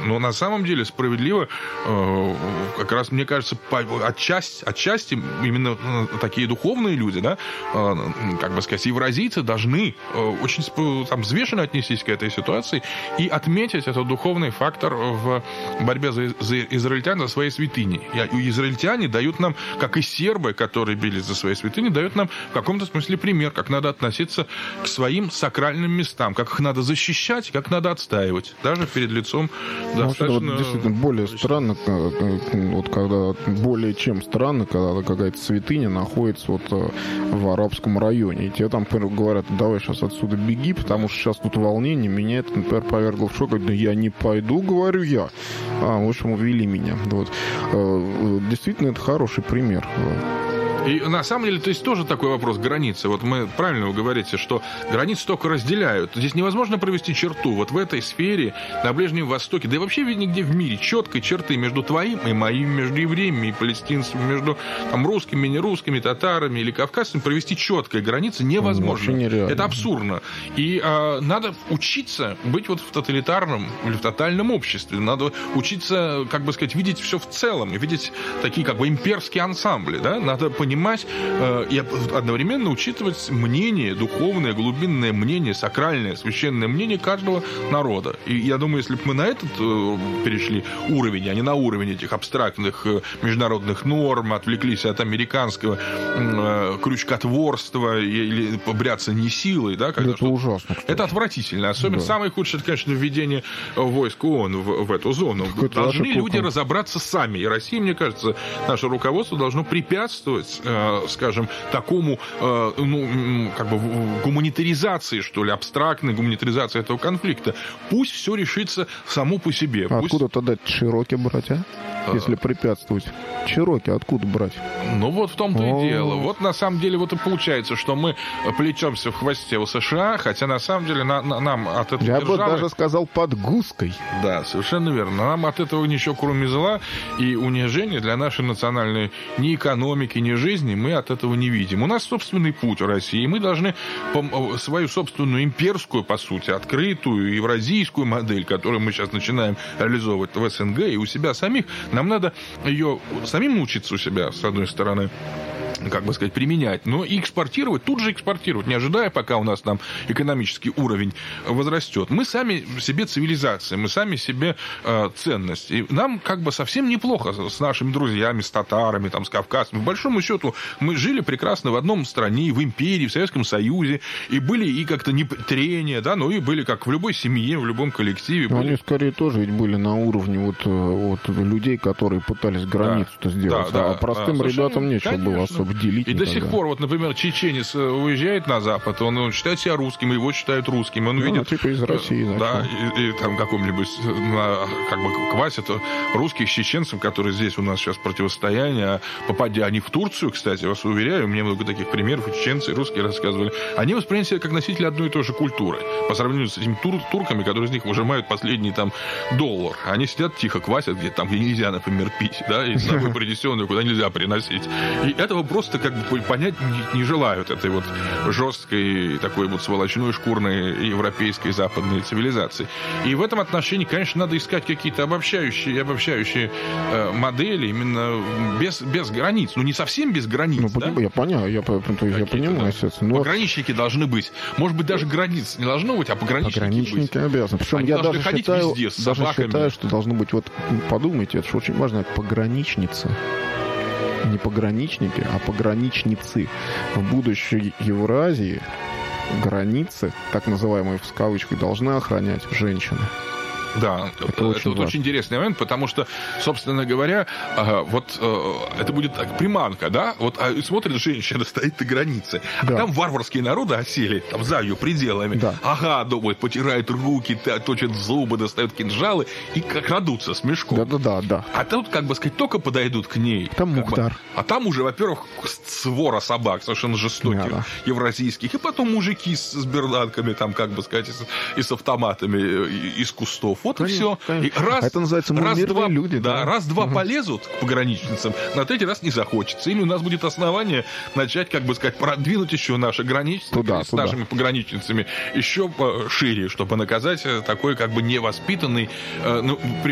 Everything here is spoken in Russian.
Но на самом деле справедливо, как раз, мне кажется, отчасти именно такие духовные люди, да, как бы сказать, евразийцы должны очень взвешенно отнестись к этой ситуации и отметить этот духовный фактор в борьбе за израильтян, за свои святыни. И израильтяне дают нам, как и сербы, которые бились за свои святыни, дают нам в каком-то смысле пример, как надо относиться к своим сакральным местам, как их надо защищать, как надо отстаивать, даже перед лицом достаточно... Вот, действительно, более странно, вот когда более чем странно, когда какая-то святыня находится вот в арабском районе, и тебе там говорят, давай сейчас отсюда беги, потому что сейчас тут волнение, меня это, например, повергло в шок, да я не пойду, говорю я. В общем, увели меня. Вот. Действительно, это хороший пример. И на самом деле, то есть тоже такой вопрос границы. Вот мы правильно вы говорите, что границы только разделяют. Здесь невозможно провести черту. Вот в этой сфере, на Ближнем Востоке, да и вообще нигде в мире четкой черты между твоим и моим, между евреями и палестинцами, между там, русскими, нерусскими, татарами или кавказцами провести четкой границы невозможно. Это абсурдно. И надо учиться быть вот в тоталитарном или в тотальном обществе. Надо учиться, как бы сказать, видеть все в целом, видеть такие как бы имперские ансамбли. Да? Надо понимать и одновременно учитывать мнение, духовное, глубинное мнение, сакральное, священное мнение каждого народа. И я думаю, если бы мы на этот перешли уровень, а не на уровень этих абстрактных международных норм, отвлеклись от американского крючкотворства или бряться силой, да, когда это ужасно. Кстати. Это отвратительно. Особенно самое худшее, это, конечно, введение войск ООН в эту зону. Должны люди разобраться сами. И Россия, мне кажется, наше руководство должно препятствовать, скажем, такому, как бы гуманитаризации, что ли, абстрактной гуманитаризации этого конфликта. Пусть все решится само по себе. Откуда тогда Чероки брать, если препятствовать? Чероки откуда брать? Ну, вот в том-то и дело. Вот на самом деле вот и получается, что мы плетемся в хвосте у США, хотя на самом деле нам от этого Я бы даже сказал под гуской. Да, совершенно верно. Нам от этого ничего, кроме зла и унижения для нашей национальной ни экономики, ни жизни мы от этого не видим. У нас собственный путь в России. Мы должны свою собственную имперскую, по сути, открытую евразийскую модель, которую мы сейчас начинаем реализовывать в СНГ и у себя самих, нам надо ее самим научиться у себя, с одной стороны, как бы сказать, применять, но и экспортировать, тут же экспортировать, не ожидая, пока у нас там экономический уровень возрастет. Мы сами себе цивилизация, мы сами себе ценность. И нам как бы совсем неплохо с нашими друзьями, с татарами, там, с кавказцами. По большому счету, мы жили прекрасно в одном стране, в империи, в Советском Союзе, и были и как-то не трения, да, но и были как в любой семье, в любом коллективе. Но они скорее тоже ведь были на уровне вот людей, которые пытались границу-то сделать. А простым ребятам нечего было особо делить. И до сих пор, вот, например, чеченец уезжает на Запад, он считает себя русским, его считают русским, он видит... типа из России, да, и там каком-нибудь, как бы, квасит русских с чеченцем, которые здесь у нас сейчас противостояние, а попадя они в Турцию, кстати, вас уверяю, мне много таких примеров, и чеченцы, и русские рассказывали, они воспринимают себя как носители одной и той же культуры, по сравнению с этими турками, которые из них выжимают последний там доллар. Они сидят тихо, квасят, где там, где нельзя, например, пить, да, и с собой принесенную куда нельзя приносить. И этого просто как бы понять не желают, этой вот жесткой такой вот сволочной, шкурной европейской западной цивилизации. И в этом отношении, конечно, надо искать какие-то обобщающие модели именно без границ. Ну, не совсем без границ, да? Я понимаю, я понимаю, естественно. Пограничники должны быть. Может быть, даже границ не должно быть, а пограничники обязаны. Причем они я должны даже ходить считаю, везде с собаками. что должно быть, вот подумайте, это же очень важно, пограничницы. Не пограничники, а пограничницы. В будущей Евразии границы, так называемые в скавычках, должны охранять женщины. Да, это очень интересный момент, потому что, собственно говоря, вот это будет так, приманка, да? Вот смотрит женщина, стоит на границе, а там варварские народы осели, там за ее пределами. Да. Ага, думают, потирают руки, точат зубы, достают кинжалы и как крадутся с мешком. Да. А тут, как бы сказать, только подойдут к ней. Там Мухтар. А там уже, во-первых, свора собак совершенно жестоких, евразийских, и потом мужики с берданками, там, как бы сказать, и с автоматами из кустов. Вот конечно, и все. И это называется мирные люди. Да, раз-два полезут к пограничницам, на третий раз не захочется. Или у нас будет основание начать, как бы сказать, продвинуть еще наши границы с нашими пограничницами еще шире, чтобы наказать такой, как бы, невоспитанный,